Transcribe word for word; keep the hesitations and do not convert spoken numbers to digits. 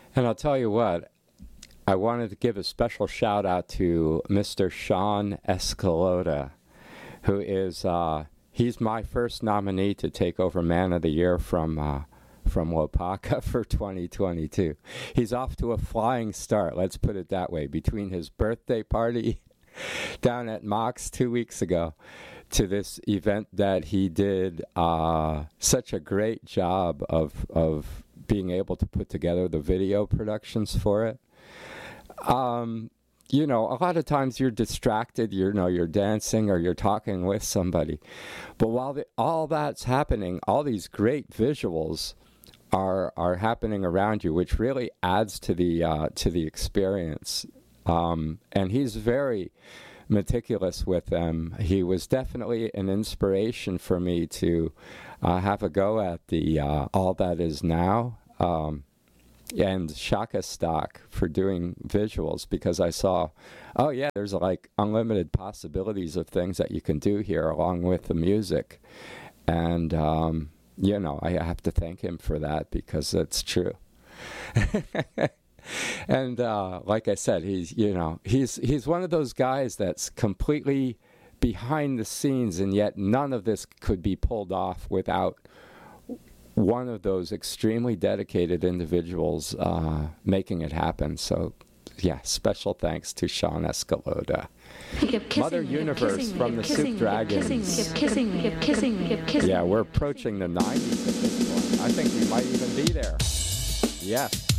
And I'll tell you what, I wanted to give a special shout out to Mister Sean Escalota, who is, uh, he's my first nominee to take over Man of the Year from uh, from Wapaka for twenty twenty-two. He's off to a flying start, let's put it that way, between his birthday party down at Mox two weeks ago to this event that he did uh, such a great job of of being able to put together the video productions for it. Um, you know, a lot of times you're distracted, you know, you're dancing or you're talking with somebody. But while the, all that's happening, all these great visuals are are happening around you, which really adds to the uh, to the experience. Um, and he's very meticulous with them. He was definitely an inspiration for me to uh, have a go at the uh, All That Is Now um, and Shaka Stock for doing visuals, because I saw, oh yeah, there's like unlimited possibilities of things that you can do here along with the music. And um, you know, I have to thank him for that, because it's true. And uh, like I said, he's you know he's he's one of those guys that's completely behind the scenes, and yet none of this could be pulled off without one of those extremely dedicated individuals uh, making it happen. So, yeah, special thanks to Sean Escalota. Mother Universe from the Soup Dragons. Yeah, we're approaching the nineties at this point. I think we might even be there. Yes.